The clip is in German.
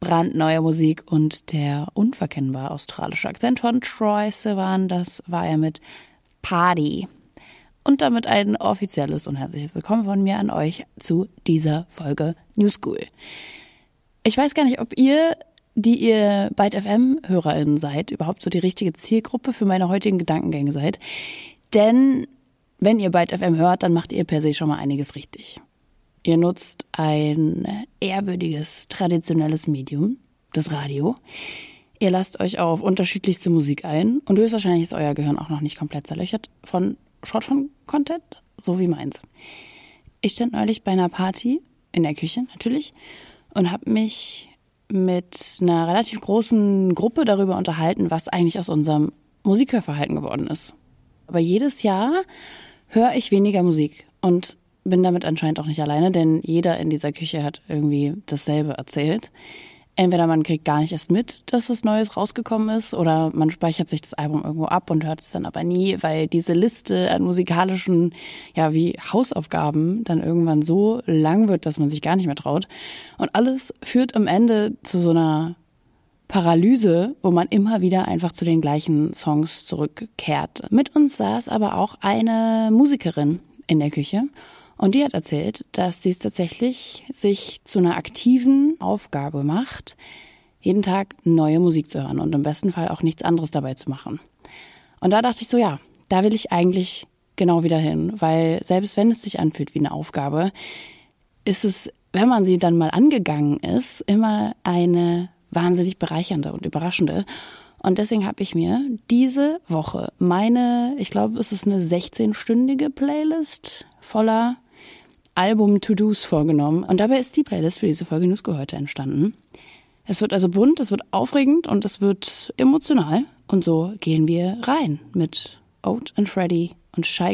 brandneue Musik und der unverkennbar australische Akzent von Troye Sivan, das war er mit Party. Und damit ein offizielles und herzliches Willkommen von mir an euch zu dieser Folge New School. Ich weiß gar nicht, ob ihr, die ihr Byte FM-HörerInnen seid, überhaupt so die richtige Zielgruppe für meine heutigen Gedankengänge seid. Denn wenn ihr Byte FM hört, dann macht ihr per se schon mal einiges richtig. Ihr nutzt ein ehrwürdiges, traditionelles Medium, das Radio. Ihr lasst euch auf unterschiedlichste Musik ein und höchstwahrscheinlich ist euer Gehirn auch noch nicht komplett zerlöchert von Shortform-Content, so wie meins. Ich stand neulich bei einer Party, in der Küche natürlich, und habe mich mit einer relativ großen Gruppe darüber unterhalten, was eigentlich aus unserem Musikhörverhalten geworden ist. Aber jedes Jahr höre ich weniger Musik und bin damit anscheinend auch nicht alleine, denn jeder in dieser Küche hat irgendwie dasselbe erzählt. Entweder man kriegt gar nicht erst mit, dass was Neues rausgekommen ist, oder man speichert sich das Album irgendwo ab und hört es dann aber nie, weil diese Liste an musikalischen, wie Hausaufgaben dann irgendwann so lang wird, dass man sich gar nicht mehr traut. Und alles führt am Ende zu so einer Paralyse, wo man immer wieder einfach zu den gleichen Songs zurückkehrt. Mit uns saß aber auch eine Musikerin in der Küche. Und die hat erzählt, dass sie es tatsächlich sich zu einer aktiven Aufgabe macht, jeden Tag neue Musik zu hören und im besten Fall auch nichts anderes dabei zu machen. Und da dachte ich so, da will ich eigentlich genau wieder hin, weil selbst wenn es sich anfühlt wie eine Aufgabe, ist es, wenn man sie dann mal angegangen ist, immer eine wahnsinnig bereichernde und überraschende. Und deswegen habe ich mir diese Woche ich glaube, es ist eine 16-stündige Playlist voller Album-To-Dos vorgenommen. Und dabei ist die Playlist für diese Folge New School heute entstanden. Es wird also bunt, es wird aufregend und es wird emotional. Und so gehen wir rein mit Oat and Freddy und Shy